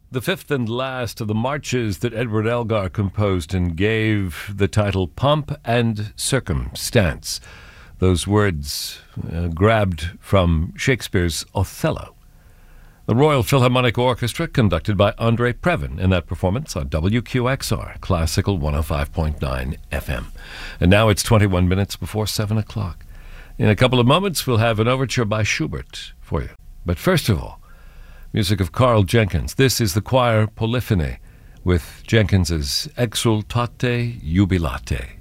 The fifth and last of the marches that Edward Elgar composed and gave the title Pomp and Circumstance. Those words grabbed from Shakespeare's Othello. The Royal Philharmonic Orchestra, conducted by Andre Previn, in that performance on WQXR, Classical 105.9 FM. And now it's 21 minutes before 7 o'clock. In a couple of moments, we'll have an overture by Schubert for you. But first of all, music of Carl Jenkins. This is the choir Polyphony with Jenkins's Exsultate Jubilate.